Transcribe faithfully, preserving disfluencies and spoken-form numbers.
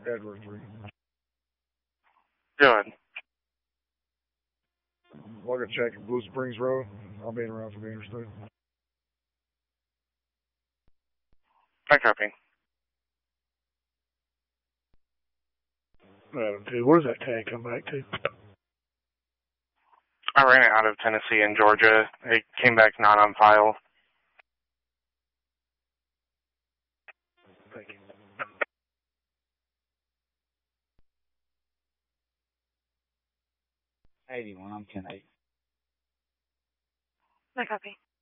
Edward three. Good. We'll go check Blue Springs Road. I'll be around for the interstate. I copy. Adam two, what does that tag come back to? I ran it out of Tennessee and Georgia. It came back not on file. Thank you. eighty-one, I'm ten eight. I copy.